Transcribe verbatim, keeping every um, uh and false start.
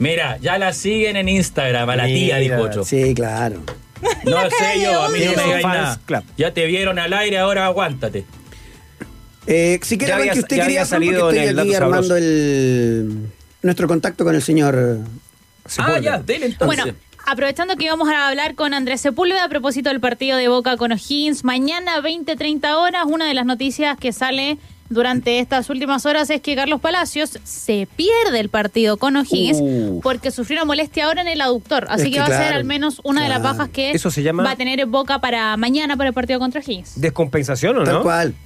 Mira, ya la siguen en Instagram, a la tía, Mira, dijo Ocho. Sí, claro. No sé yo, a mí no me Son digáis fans nada. club. Ya te vieron al aire, ahora aguántate. Eh, si quiere Ya ver había- que usted ya quería había hacer, porque salido en estoy el aquí Dato armando Sabroso. el nuestro contacto con el señor Ah, Sepúlveda. ya, dele entonces. Bueno, aprovechando que íbamos a hablar con Andrés Sepúlveda a propósito del partido de Boca con O'Higgins, mañana veinte treinta horas, una de las noticias que sale durante estas últimas horas es que Carlos Palacios se pierde el partido con O'Higgins Uh. porque sufrió una molestia ahora en el aductor, así Es que, que va a ser claro, al menos una de las claro. bajas que Eso se llama- va a tener Boca para mañana para el partido contra O'Higgins. ¿Descompensación o no? Tal cual.